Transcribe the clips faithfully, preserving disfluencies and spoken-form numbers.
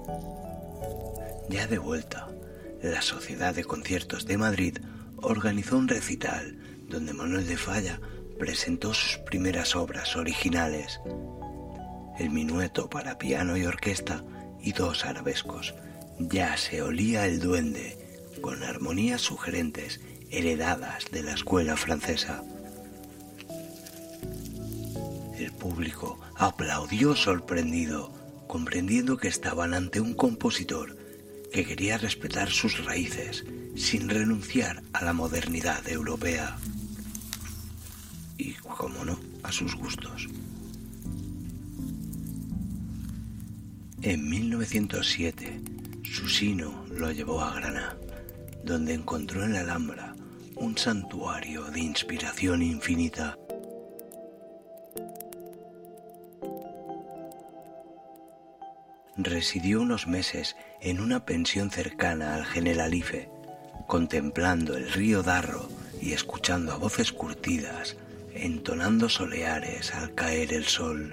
Ya de vuelta, la Sociedad de Conciertos de Madrid organizó un recital donde Manuel de Falla presentó sus primeras obras originales, el minueto para piano y orquesta y dos arabescos. Ya se olía el duende, con armonías sugerentes heredadas de la escuela francesa. El público aplaudió sorprendido, comprendiendo que estaban ante un compositor que quería respetar sus raíces sin renunciar a la modernidad europea y, como no, a sus gustos. En mil novecientos siete, Susino lo llevó a Granada, donde encontró en la Alhambra un santuario de inspiración infinita. Residió unos meses en una pensión cercana al Generalife, contemplando el río Darro y escuchando a voces curtidas, entonando soleares al caer el sol.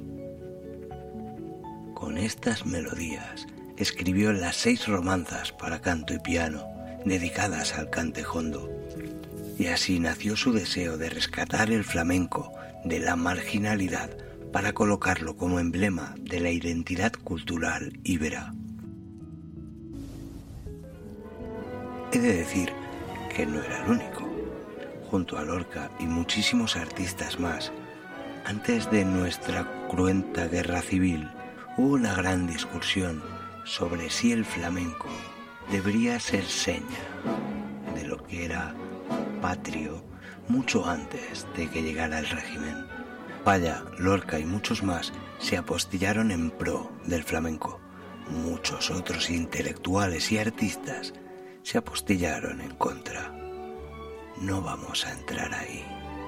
Con estas melodías escribió las seis romanzas para canto y piano, dedicadas al cantejondo, y así nació su deseo de rescatar el flamenco de la marginalidad para colocarlo como emblema de la identidad cultural íbera. He de decir que no era el único. Junto a Lorca y muchísimos artistas más, antes de nuestra cruenta guerra civil, hubo una gran discusión sobre si el flamenco debería ser seña de lo que era patrio mucho antes de que llegara el régimen. Falla, Lorca y muchos más se apostillaron en pro del flamenco. Muchos otros intelectuales y artistas se apostillaron en contra. No vamos a entrar ahí.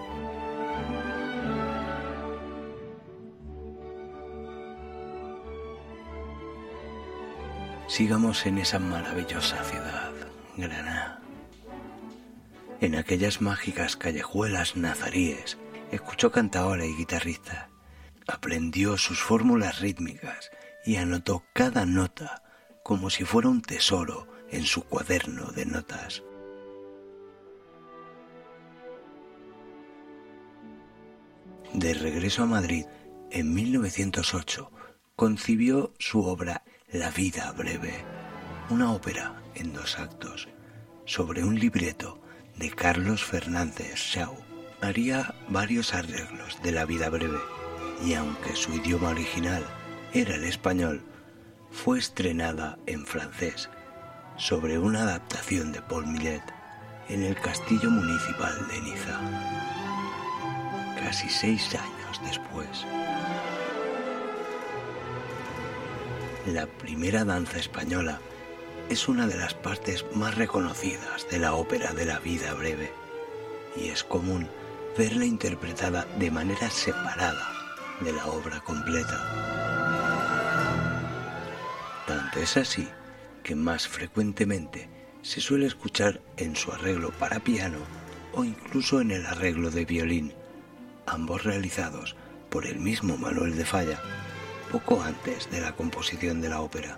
Sigamos en esa maravillosa ciudad, Granada. En aquellas mágicas callejuelas nazaríes, escuchó cantadores y guitarristas, aprendió sus fórmulas rítmicas y anotó cada nota como si fuera un tesoro en su cuaderno de notas. De regreso a Madrid, en mil novecientos ocho, concibió su obra La vida breve, una ópera en dos actos, sobre un libreto de Carlos Fernández Shaw. Haría varios arreglos de La vida breve, y aunque su idioma original era el español, fue estrenada en francés, sobre una adaptación de Paul Millet, en el Castillo Municipal de Niza, casi seis años después. La primera danza española es una de las partes más reconocidas de la ópera de La vida breve, y es común verla interpretada de manera separada de la obra completa. Tanto es así que más frecuentemente se suele escuchar en su arreglo para piano o incluso en el arreglo de violín, ambos realizados por el mismo Manuel de Falla poco antes de la composición de la ópera.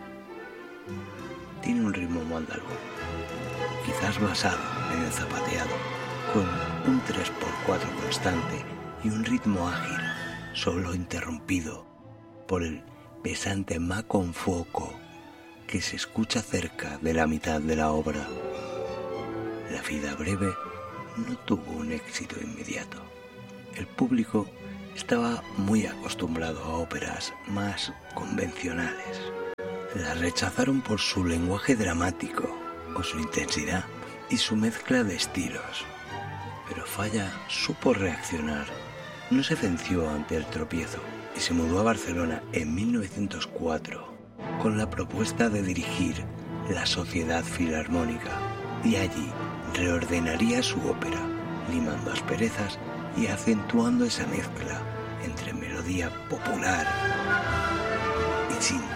Tiene un ritmo andaluz, quizás basado en el zapateado, con un tres por cuatro constante y un ritmo ágil, solo interrumpido por el pesante ma con fuoco que se escucha cerca de la mitad de la obra. La vida breve no tuvo un éxito inmediato. El público estaba muy acostumbrado a óperas más convencionales. La rechazaron por su lenguaje dramático o su intensidad y su mezcla de estilos. Pero Falla supo reaccionar, no se venció ante el tropiezo y se mudó a Barcelona en mil novecientos cuatro con la propuesta de dirigir la Sociedad Filarmónica, y allí reordenaría su ópera, limando asperezas y acentuando esa mezcla entre melodía popular y sin